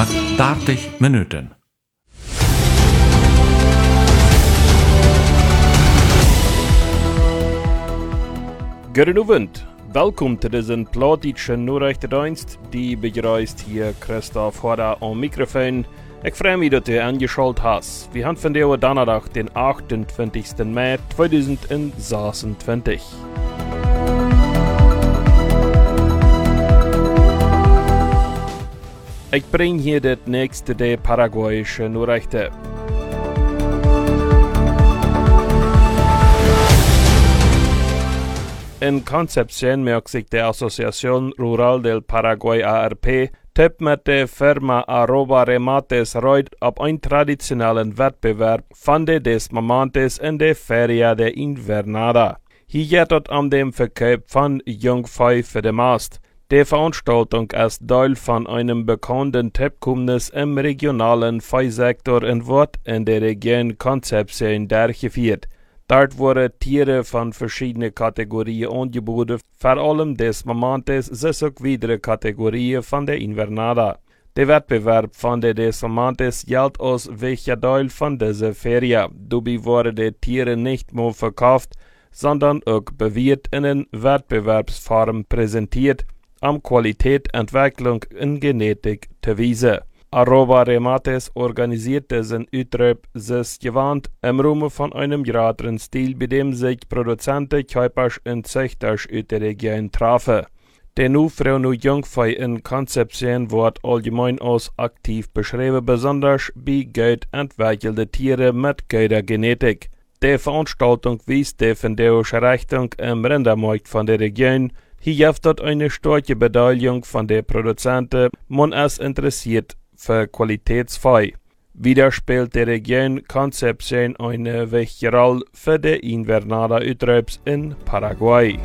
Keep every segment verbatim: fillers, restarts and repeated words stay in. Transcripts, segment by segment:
met dertig minuten. Guten Abend. Welkom zu diesem plattdeutschen Nachrichtendienst. Die begrüßt hier Christoph Horder am Mikrofon. Ich freue mich, dass du angeschaltet hast. Wir haben von dir Donnerstag, den achtundzwanzigsten Mai zweitausendsechsundzwanzig. Ich bringe hier das nächste der paraguayische Nachrichten. In Concepción merkt sich die Asociación Rural del Paraguay A R P tippt mit der Firma Arroba Remates Reut auf einen traditionellen Wettbewerb von den Desmamantes in der Feria de Invernada. Hier geht es um den Verkauf von Jungvieh für den Mast. Die Veranstaltung ist Teil von einem bekannten Tippkommnis im regionalen Viehsektor und wird in der Region Concepción durchgeführt. Dort wurden Tiere von verschiedenen Kategorien angeboten, vor allem Desmamantes, sowie auch weitere Kategorien von der Invernada. Der Wettbewerb von den Desmamantes gilt als wichtiger Teil von dieser Ferie. Dabei wurden die Tiere nicht nur verkauft, sondern auch bewährt in einer Wettbewerbsform präsentiert, um Qualität, Entwicklung und Genetik zu weisen. Arroba Remates organisierte diesen Uitroep sich gewandt im Rahmen von einem größeren Stil, bei dem sich Produzenten, Käufers und Züchters aus der Region trafen. Der Nufrau und Jungvieh in Concepción wird allgemein als aktiv beschrieben, besonders bei gut entwickelten Tieren mit guter Genetik. Die Veranstaltung wies die fundierliche Richtung im Rindermarkt von der Region. Hier gibt es eine starke Beteiligung von den Produzenten, man ist interessiert für Qualitätsvieh. Wieder spielt die Region Concepción eine wichtige Rolle für die Invernada-Uitroeps in Paraguay.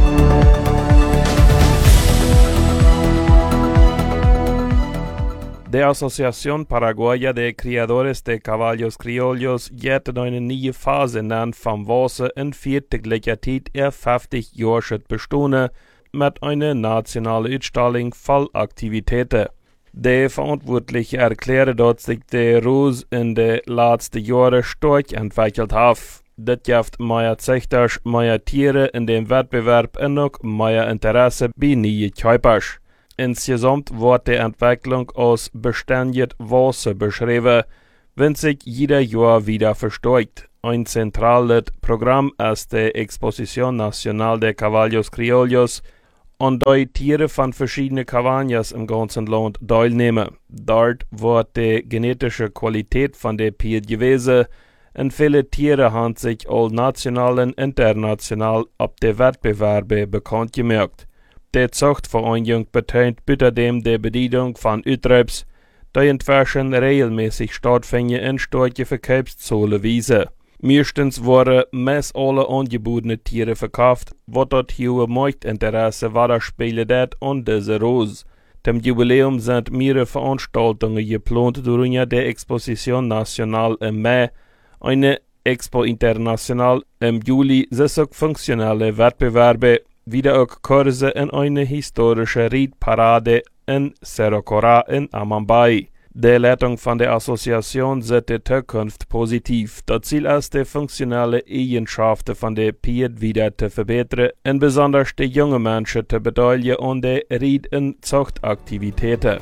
Die Asociación Paraguaya de Criadores de Caballos Criollos geht in eine neue Phase hinein vom Wasser in viertäglicher Zeit ihr fünfzig Jahre bestehen mit einer nationalen Ausstellung voll Aktivitäten. Die Verantwortlichen erklären, dass sich der Rose in den letzten Jahren stark entwickelt hat. Das gibt mehr Züchters, mehr Tiere in dem Wettbewerb und auch mehr Interesse bei neuen Käufers. Insgesamt wird die Entwicklung als beständig Wasser beschrieben, wenn sich jeder Jahr wieder verstärkt. Ein zentrales Programm ist die Exposición Nacional de Caballos Criollos, und die Tiere von verschiedenen Cabañas im ganzen Land teilnehmen. Dort wird die genetische Qualität von der Pier gewesen und viele Tiere haben sich all national und international auf die Wettbewerbe bekannt gemacht. Die Zuchtvereinigung betont außerdem die Bedeutung von Uitroeps, die inzwischen regelmäßig stattfinden und starke Verkaufszahlen weisen. Meistens wurden meist alle angebotenen Tiere verkauft, was das hohe Marktinteresse widerspiegelt an dieser Rose. Dem Jubiläum sind mehrere Veranstaltungen geplant, darunter die Exposición Nacional im Mai, eine Expo Internacional im Juli, sowie auch funktionelle Wettbewerbe, wieder auch Kurse und eine historische Reitparade in Cerro Corá in Amambay. Die Leitung von der Assoziation sieht die Zukunft positiv. Das Ziel ist, die funktionellen Eigenschaften von der Piet wieder zu verbessern und besonders die jungen Menschen zu beteiligen an den Ried- und Zuchtaktivitäten.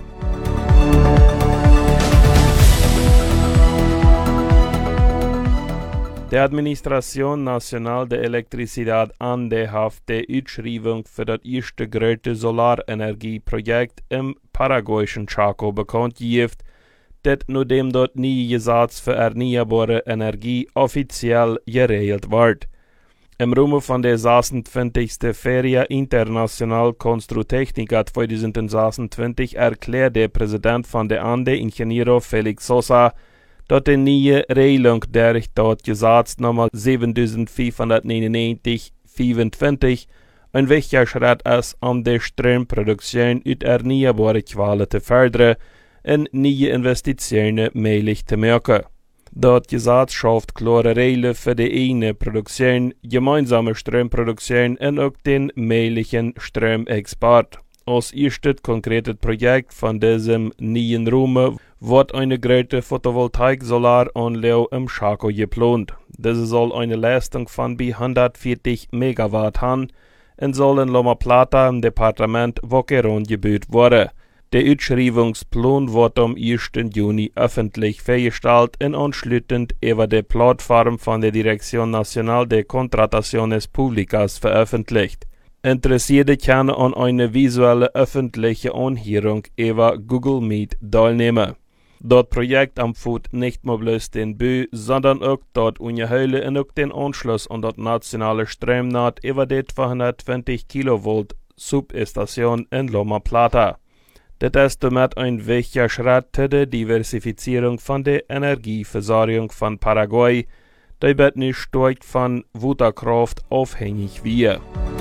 Die Administración Nacional de Electricidad A N D E hat die Ausschreibung für das erste große Solarenergieprojekt im paraguayischen Chaco bekannt gegeben, das nachdem dort nie Gesetz für erneuerbare Energie offiziell geregelt wird. Im Rahmen von der sechsundzwanzigsten Feria Internacional Construtecnica zweitausendsechsundzwanzig erklärt der Präsident von der A N D E, Ingeniero Felix Sosa, dass die neue Regelung durch das Gesetz Nummer siebentausendfünfhundertneunundneunzig fünfundzwanzig ein wichtiger Schritt ist, um die Stromproduktion aus erneuerbaren Quellen zu fördern und neue Investitionen möglich zu machen. Das Gesetz schafft klare Regeln für die eigene Produktion, gemeinsame Stromproduktion und auch den möglichen Stromexport. Als erstes konkretes Projekt von diesem neuen Raum wird eine große Photovoltaik-Solaranlage im Chaco geplant. Diese soll eine Leistung von bis hundertvierzig Megawatt haben und soll in Loma Plata im Departement Boquerón gebaut werden. Der Ausschreibungsplan wird am ersten Juni öffentlich vorgestellt und anschließend über die Plattform von der Dirección Nacional de Contrataciones Públicas veröffentlicht. Interessierte können an einer visuellen öffentlichen Anhörung über Google Meet teilnehmen. Das Projekt umfasst nicht nur bloß den Bau, sondern auch dort Unterhöhle und auch den Anschluss an das nationale Stromnetz über die zweihundertzwanzig Kilovolt Substation in Loma Plata. Das ist damit ein wichtiger Schritt zur Diversifizierung von der Energieversorgung von Paraguay, die wird nicht stark von Wasserkraft abhängig wird.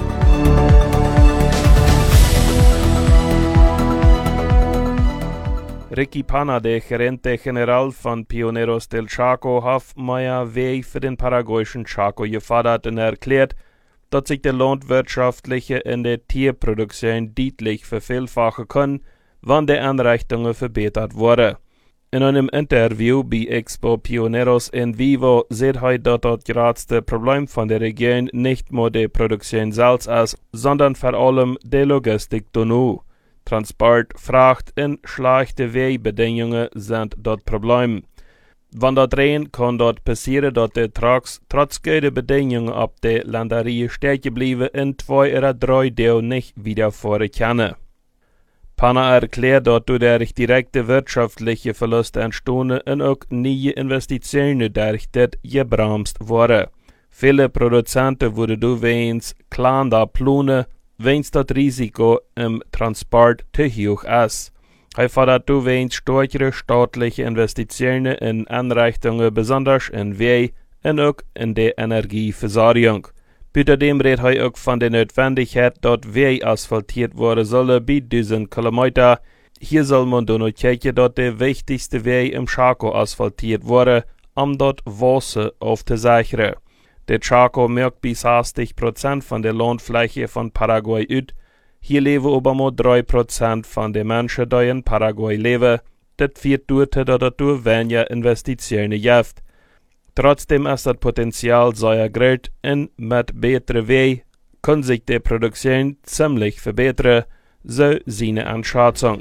Ricky Pana, der Gerente General von Pioneros del Chaco, hat mehr Weg für den paraguayischen Chaco gefordert und erklärt, dass sich die landwirtschaftliche und die Tierproduktion deutlich vervielfachen können, wann die Einrichtungen verbessert wurden. In einem Interview bei Expo Pioneros in Vivo sieht er, dass das größte Problem von der Region nicht nur die Produktion selbst ist, sondern vor allem die Logistik dazu. Transport, Fracht und schlechte Wegbedingungen sind das Problem. Wenn das rein kann dort passieren, dass die Trucks trotz guter Bedingungen ab der Länderie stecken bleiben und zwei oder drei Tage nicht wieder fahren können. Pana erklärt, dass dadurch direkte wirtschaftliche Verluste entstanden und auch neue Investitionen durch das gebremst wurden. Viele Produzenten wurden deswegen kleiner planen, wenn das Risiko im Transport zu hoch ist. Er fordert deswegen stärkere staatliche Investitionen in Einrichtungen, besonders in Wege und auch in die Energieversorgung. Außerdem redet er auch von der Notwendigkeit, dass Wege asphaltiert werden sollen bei diesen Kilometer. Hier soll man dann noch checken, dass die wichtigste Wege im Chaco asphaltiert werden, um dort Wasser aufzusichern. Der Chaco macht bis sechzig Prozent von der Landfläche von Paraguay aus. Hier leben aber nur drei Prozent von den Menschen, die in Paraguay leben. Das führt dazu, dass es weniger Investitionen gibt. Trotzdem ist das Potenzial sehr groß und mit besseren Wegen kann sich die Produktion ziemlich verbessern, so seine Einschätzung.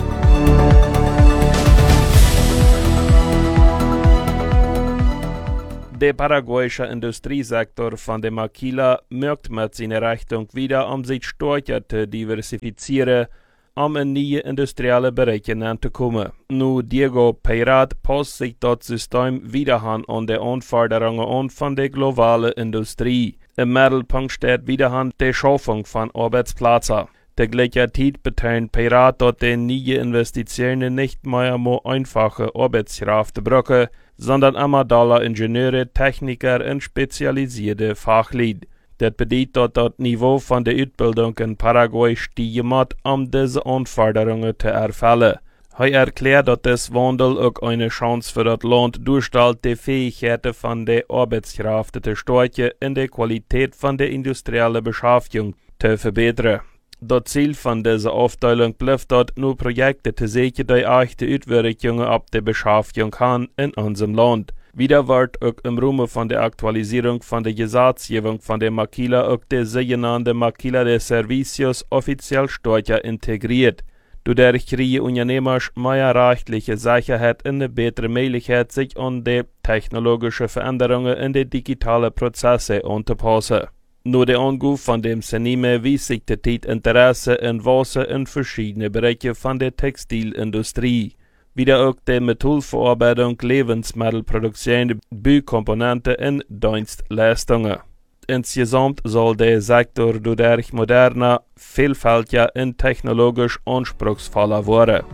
Der paraguayische Industriesektor von der Maquila merkt mit seiner Richtung wieder, um sich stärker zu diversifizieren, um in neue industrielle Bereiche zu kommen. Nur Diego Peyrat passt sich das System wieder an die Anforderungen an von der globalen Industrie. Im Mittelpunkt steht wieder die Schaffung von Arbeitsplätzen. Der gleichzeitig betont Peyrat, dass die neue Investitionen nicht mehr nur einfache Arbeitskräfte brauchen, sondern immer Dollar Ingenieure, Techniker und spezialisierte Fachleute. Das bedeutet, dass das Niveau von der Ausbildung in Paraguay steigen muss, um diese Anforderungen zu erfüllen. Er erklärt, dass das Wandel auch eine Chance für das Land darstellt, die Fähigkeiten von der Arbeitskräfte zu stärken und die Qualität von der industriellen Beschäftigung zu verbessern. Das Ziel von dieser Aufteilung bleibt dort, nur Projekte zu sehen, die echte Auswirkungen auf die Beschäftigung haben in unserem Land. Wieder wird auch im Rahmen von der Aktualisierung von der Gesetzgebung von der Maquila auch die sogenannte Maquila de Servicios offiziell stärker integriert. Dadurch kriegen Unternehmer mehr rechtliche Sicherheit und eine bessere Möglichkeit, sich an die technologischen Veränderungen in die digitalen Prozesse anzupassen. Nur der Anruf von dem Senime wies sich der Zeit Interesse in Wasser in verschiedene Bereiche von der Textilindustrie. Wieder auch die Metallverarbeitung, Lebensmittelproduktion, Baukomponenten und Dienstleistungen. Insgesamt soll der Sektor dadurch moderner, vielfältiger und technologisch anspruchsvoller werden.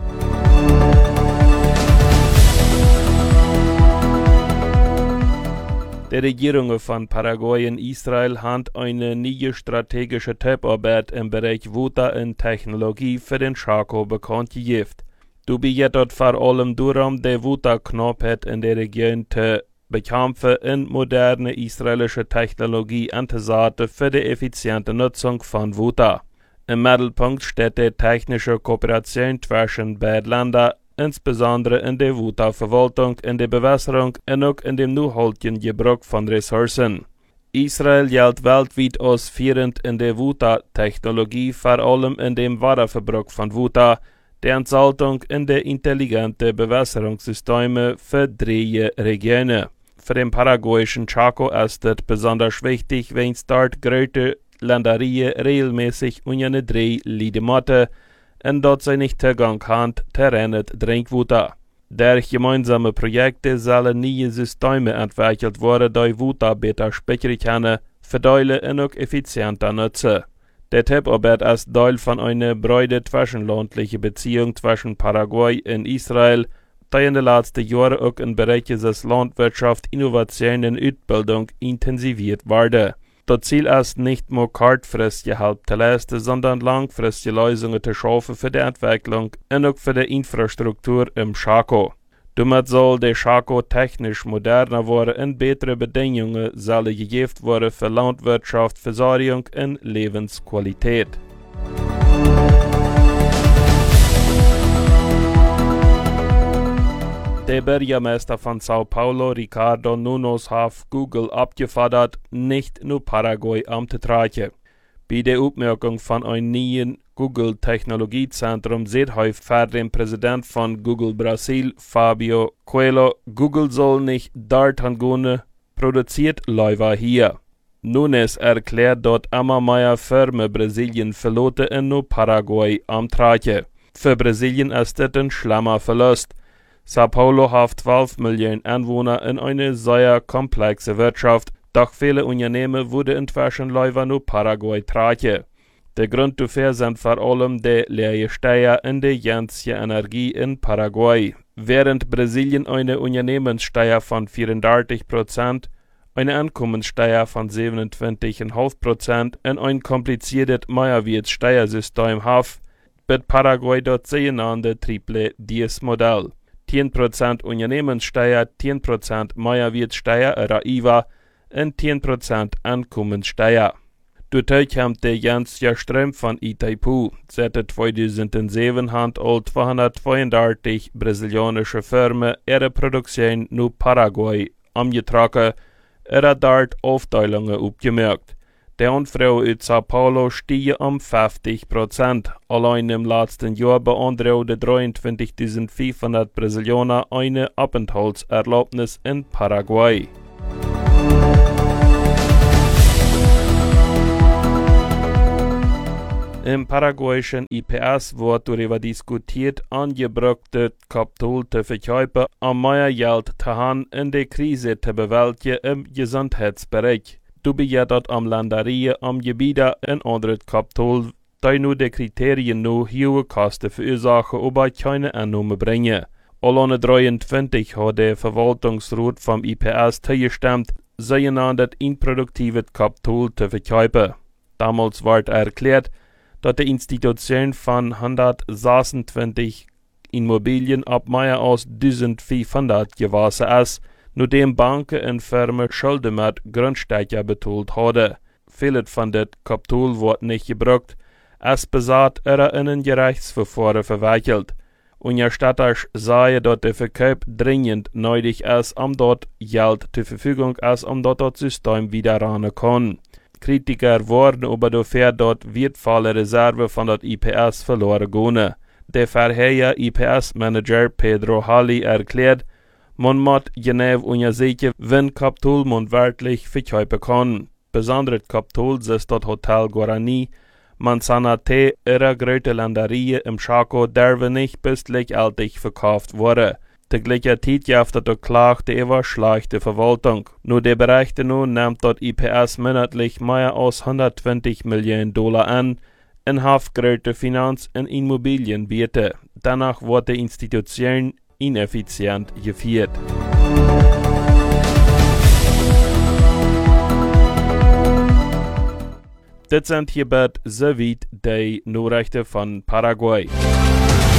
Die Regierungen von Paraguay und Israel haben eine neue strategische Zusammenarbeit im Bereich Wasser und Technologie für den Chaco bekannt gegeben. Dabei geht es vor allem darum, die Wasserknappheit in der Region zu bekämpfen und moderne israelische Technologie einzusetzen für die effiziente Nutzung von Wasser. Im Mittelpunkt steht die technische Kooperation zwischen beiden Ländern, insbesondere in der Wasserverwaltung, in der Bewässerung und auch in dem nachhaltigen Gebrauch von Ressourcen. Israel gilt weltweit als führend in der Wassertechnologie, vor allem in dem Wasserverbrauch von Wasser, der Entsaltung in der intelligenten Bewässerungssysteme für drei Regionen. Für den paraguayischen Chaco ist es besonders wichtig, wenn es dort große Ländereien regelmäßig unter drei Liedemotte und dort sie nicht Zugang haben, terrenet Trinkwasser. Durch gemeinsame Projekte sollen neue Systeme entwickelt werden, die Wasser besser speichern können, verteilen und auch effizienter nutzen. Der Tipparbeit ist Teil von einer breiten zwischenlandlichen Beziehung zwischen Paraguay und Israel, die in den letzten Jahren auch in Bereichen des Landwirtschaft, Innovation und Ausbildung intensiviert wurde. Das Ziel ist nicht nur kurzfristige Hilfe zu leisten, sondern langfristige Lösungen zu schaffen für die Entwicklung und auch für die Infrastruktur im Chaco. Damit soll der Chaco technisch moderner werden und bessere Bedingungen sollen gegeben werden für Landwirtschaft, Versorgung und Lebensqualität. Der Bürgermeister von Sao Paulo, Ricardo Nunes, hat Google abgefordert, nicht nur Paraguay anzutreten. Bei der Aufmerkung von einem neuen Google-Technologiezentrum sieht heute für den Präsident von Google Brasil, Fabio Coelho, Google soll nicht dorthin gehen, produziert Läufer hier. Nunes erklärt, dort immer mehr Firmen Brasilien verloten und nur Paraguay antreten. Für Brasilien ist das ein schlimmer Verlust. Sao Paulo hat zwölf Millionen Einwohner in eine sehr komplexe Wirtschaft, doch viele Unternehmen wurden inzwischen Läufer nur Paraguay tragen. Der Grund dafür sind vor allem die leere Steuer und die ganze Energie in Paraguay. Während Brasilien eine Unternehmenssteuer von vierunddreißig Prozent, eine Einkommenssteuer von siebenundzwanzig Komma fünf Prozent und ein kompliziertes Mehrwertsteuersystem hat, wird Paraguay dort sogenannte Triple Diez Modell. zehn Prozent Unternehmenssteuer, zehn Prozent Mehrwertsteuer oder I V A und zehn Prozent Einkommenssteuer. Dadurch kommt der ganze Strom von Itaipu. Seit zweitausendsieben haben all zweihundertzweiunddreißig brasilianische Firmen ihre Produktion nur Paraguay angetragen oder dort Aufteilungen aufgemerkt. Der Anfrage aus Sao Paulo stieg um fünfzig Prozent. Allein im letzten Jahr beantragten dreiundzwanzigtausendfünfhundert Brasilianer eine Aufenthaltserlaubnis in Paraguay. Im paraguayischen I P S wird darüber diskutiert, angebrachte Kapital zu verkaufen, um mehr Geld zu haben, in der Krise zu bewältigen im Gesundheitsbereich. Dabei geht es um Ländereien, um Gebiete und andere Kapital, die nur die Kriterien nur hohe Kosten verursachen, aber keine Annahme bringen. Alleine dreiundzwanzig hat der Verwaltungsrat vom I P S zugestimmt, sogenanntes improduktives Kapital zu verkaufen. Damals wird erklärt, dass die Institution von hundertsechsundzwanzig Immobilien ab mehr als eintausendfünfhundert gewachsen ist, nachdem Banken und Firmen Schulden mit Grundsteuer betont haben. Vieles von dem Kapital wird nicht gebraucht, es besagt oder in ein Gerichtsverfahren verwickelt. Unterstatters sagen, dass der Verkauf dringend nötig ist, um dort Geld zur Verfügung ist, um dort das System wieder ran kann. Kritiker warnen aber dafür, dass wertvolle Reserven von der I P S verloren gehen. Der vorherige I P S-Manager Pedro Hali erklärt, man muss genau untersuchen, wenn Kapital man wirklich verkaufen kann. Besonders Kapital ist das Hotel Guarani, Manzanate oder große Ländereien im Chaco dürfen nicht bis gleichzeitig verkauft werden. Tegelijkertijd gibt es Klage über schlechte Verwaltung. Nur der Berichte nun nimmt dort I P S monatlich mehr als hundertzwanzig Millionen Dollar an und hat große Finanz- und Immobilienbiete. Danach wird die Institution ineffizient geführt. Das sind hierbei soweit die Nachrichten von Paraguay.